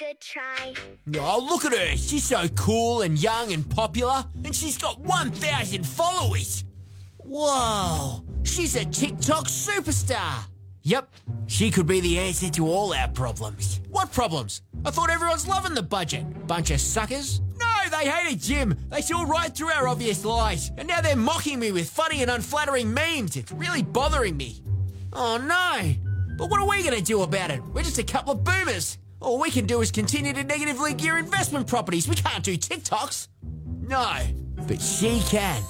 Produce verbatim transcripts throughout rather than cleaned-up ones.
good try. Oh, look at her. She's so cool and young and popular, and she's got one thousand followers. Whoa, she's a TikTok superstar. Yep, she could be the answer to all our problems. What problems? I thought everyone's loving the budget. Bunch of suckers. No, they hated Jim. They saw right through our obvious lies, and now they're mocking me with funny and unflattering memes. It's really bothering me. Oh no. But what are we going to do about it? We're just a couple of boomers. All we can do is continue to negatively gear investment properties. We can't do TikToks. No, but she can.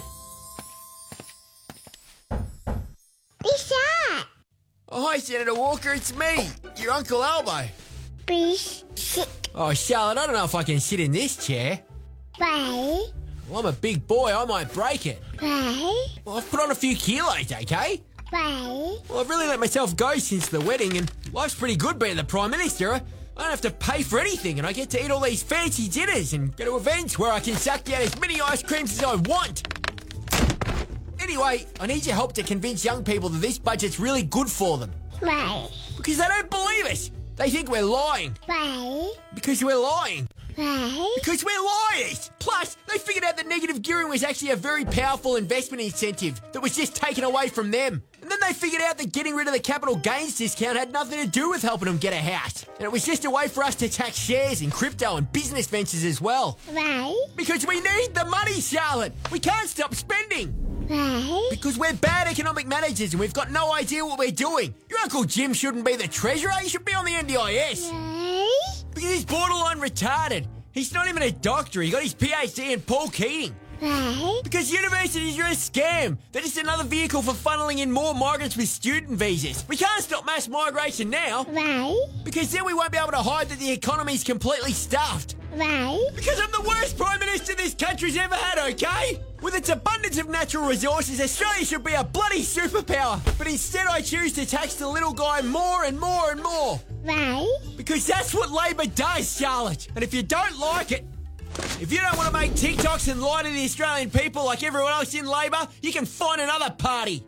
Who's that? Oh, hi, Senator Walker. It's me, your Uncle Albo. Please sit. Oh, Charlotte, I don't know if I can sit in this chair. Why? Well, I'm a big boy. I might break it. Why? Well, I've put on a few kilos, okay? Why? Well, I've really let myself go since the wedding, and life's pretty good being the Prime Minister. I don't have to pay for anything, and I get to eat all these fancy dinners and go to events where I can suck down as many ice creams as I want. Anyway, I need your help to convince young people that this budget's really good for them. Why? Because they don't believe us. They think we're lying. Why? Because we're lying. Why? Because we're liars! Plus, they figured out that negative gearing was actually a very powerful investment incentive that was just taken away from them. And then they figured out that getting rid of the capital gains discount had nothing to do with helping them get a house. And it was just a way for us to tax shares and crypto and business ventures as well. Why? Because we need the money, Charlotte! We can't stop spending! Why? Because we're bad economic managers and we've got no idea what we're doing. Your Uncle Jim shouldn't be the treasurer, he should be on the N D I S. Why? Because he's borderline retarded. He's not even a doctor, he got his P H D in Paul Keating. Why? Because universities are a scam. They're just another vehicle for funneling in more migrants with student visas. We can't stop mass migration now. Why? Because then we won't be able to hide that the economy's completely stuffed. Why? Because I'm the worst Prime Minister this country's ever had, okay? With its abundance of natural resources, Australia should be a bloody superpower. But instead I choose to tax the little guy more and more and more. Why? Because that's what Labor does, Charlotte. And if you don't like it, if you don't want to make TikToks and lie to the Australian people like everyone else in Labor, you can find another party.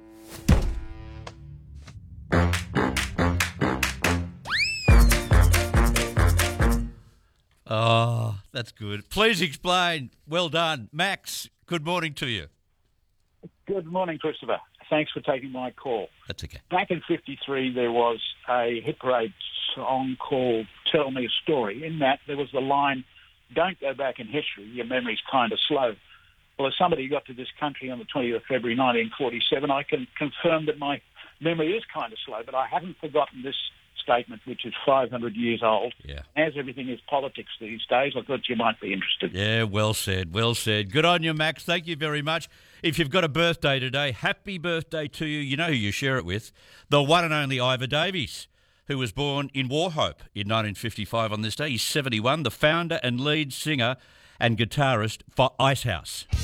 Oh, that's good. Please explain. Well done. Max, good morning to you. Good morning, Christopher. Thanks for taking my call. That's okay. Back in fifty-three, there was a hit parade song called Tell Me a Story. In that, there was the line, don't go back in history, your memory's kind of slow. Well, as somebody who got to this country on the twentieth of February nineteen forty-seven, I can confirm that my memory is kind of slow, but I haven't forgotten this statement, which is five hundred years old. Yeah. As everything is politics these days, I thought you might be interested. Yeah, well said, well said. Good on you, Max. Thank you very much. If you've got a birthday today, happy birthday to you. You know who you share it with. The one and only Ivor Davies, who was born in Wauchope in nineteen fifty-five on this day. He's seventy-one, the founder and lead singer and guitarist for Icehouse.